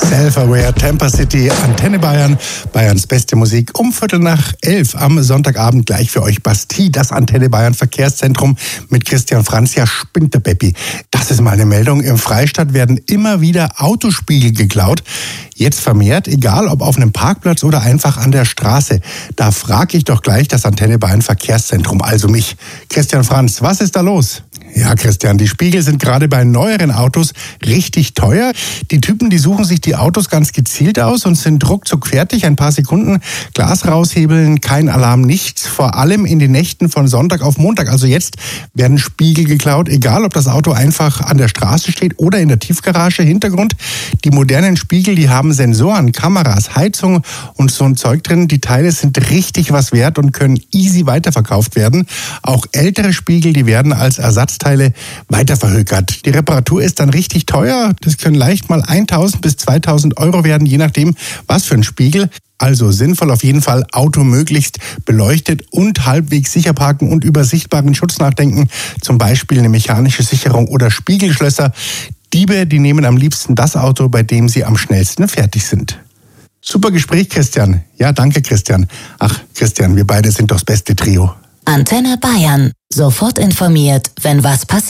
Self-Aware, Tampa City, Antenne Bayern, Bayerns beste Musik um 11:15 am Sonntagabend gleich für euch Bastille, das Antenne Bayern Verkehrszentrum mit Christian Franz. Ja, spinnt der Beppi. Das ist mal eine Meldung. Im Freistaat werden immer wieder Autospiegel geklaut. Jetzt vermehrt, egal ob auf einem Parkplatz oder einfach an der Straße. Da frage ich doch gleich das Antenne Bayern Verkehrszentrum, also mich. Christian Franz, was ist da los? Ja, Christian, die Spiegel sind gerade bei neueren Autos richtig teuer. Die Typen, die suchen sich die Autos ganz gezielt aus und sind ruckzuck fertig. Ein paar Sekunden, Glas raushebeln, kein Alarm, nichts. Vor allem in den Nächten von Sonntag auf Montag. Also jetzt werden Spiegel geklaut, egal ob das Auto einfach an der Straße steht oder in der Tiefgarage. Hintergrund, die modernen Spiegel, die haben Sensoren, Kameras, Heizung und so ein Zeug drin. Die Teile sind richtig was wert und können easy weiterverkauft werden. Auch ältere Spiegel, die werden als Ersatzteile weiterverhökert. Die Reparatur ist dann richtig teuer. Das können leicht mal 1.000 bis 2.000 Euro werden, je nachdem, was für ein Spiegel. Also sinnvoll auf jeden Fall, Auto möglichst beleuchtet und halbwegs sicher parken und über sichtbaren Schutz nachdenken. Zum Beispiel eine mechanische Sicherung oder Spiegelschlösser. Diebe, die nehmen am liebsten das Auto, bei dem sie am schnellsten fertig sind. Super Gespräch, Christian. Ja, danke, Christian. Ach, Christian, wir beide sind doch das beste Trio. Antenne Bayern. Sofort informiert, wenn was passiert.